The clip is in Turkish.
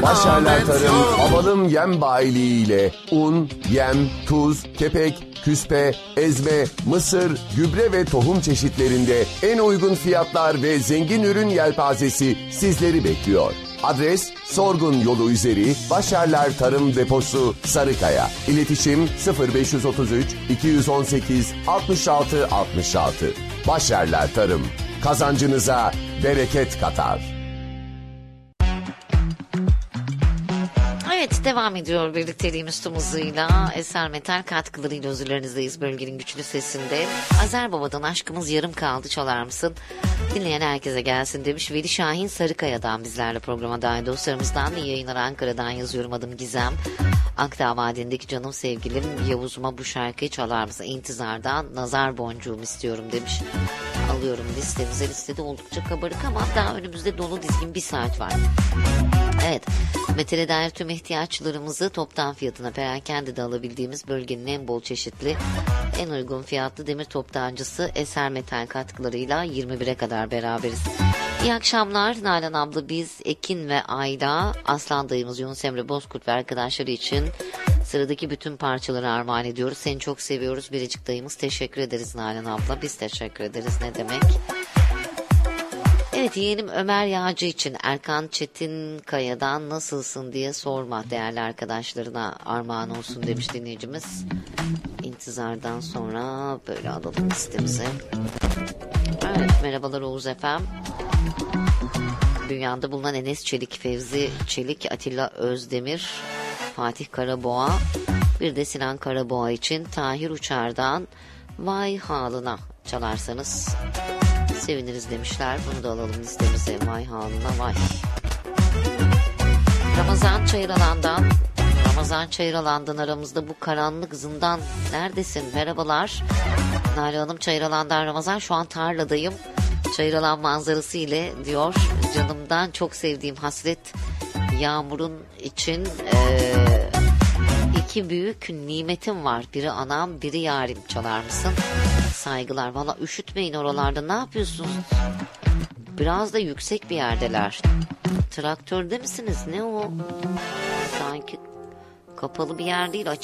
Başarlar Tarım Havalım Yem Bayiliği ile un, yem, tuz, kepek, küspe, ezme, mısır, gübre ve tohum çeşitlerinde en uygun fiyatlar ve zengin ürün yelpazesi sizleri bekliyor. Adres Sorgun Yolu üzeri Başarlar Tarım Deposu Sarıkaya. İletişim 0533 218 66 66. Başarlar Tarım. Kazancınıza bereket katar. Evet, devam ediyor birlikteliğimiz tüm hızıyla. Eser Metal katkılarıyla huzurlarınızdayız bölgenin güçlü sesinde. Azer Baba'dan Aşkımız Yarım Kaldı çalar mısın? Dinleyen herkese gelsin demiş. Veli Şahin Sarıkaya'dan bizlerle programa dahil dostlarımızdan. İyi yayınlar, Ankara'dan yazıyorum, adım Gizem. Akdağ Vadisi'ndeki canım sevgilim Yavuz'uma bu şarkıyı çalar mısın? İntizar'dan Nazar Boncuğum istiyorum demiş. Alıyorum listemize. Listede oldukça kabarık ama daha önümüzde dolu dizgin bir saat var. Evet, metale dair tüm ihtiyaçlarımızı toptan fiyatına perakendede alabildiğimiz bölgenin en bol çeşitli, en uygun fiyatlı demir toptancısı Eser Metal katkılarıyla 21'e kadar beraberiz. İyi akşamlar Nalan abla, biz Ekin ve Ayla, Aslan dayımız Yunus Emre Bozkurt ve arkadaşları için sıradaki bütün parçaları armağan ediyoruz. Seni çok seviyoruz Biricik dayımız. Teşekkür ederiz Nalan abla. Biz teşekkür ederiz, ne demek. Evet, yeğenim Ömer Yağcı için Erkan Çetinkaya'dan nasılsın diye sorma, değerli arkadaşlarına armağan olsun demiş dinleyicimiz. İntizardan sonra böyle alalım listemize. Evet, merhabalar Oğuz efendim. Dünyada bulunan Enes Çelik, Fevzi Çelik, Atilla Özdemir, Fatih Karaboğa, bir de Sinan Karaboğa için Tahir Uçar'dan Vay Halına çalarsanız seviniriz demişler. Bunu da alalım listemize. Vay halına vay. Ramazan Çayıralan'dan aramızda bu karanlık zindan neredesin? Merhabalar. Nalan Hanım Çayıralan'dan Ramazan, şu an tarladayım. Çayıralan manzarası ile diyor, canımdan çok sevdiğim hasret yağmurun için iki büyük nimetim var. Biri anam, biri yarim, çalar mısın? Saygılar. Valla üşütmeyin oralarda, ne yapıyorsunuz? Biraz da yüksek bir yerdeler. Traktörde misiniz? Ne o? Sanki kapalı bir yer değil, açık.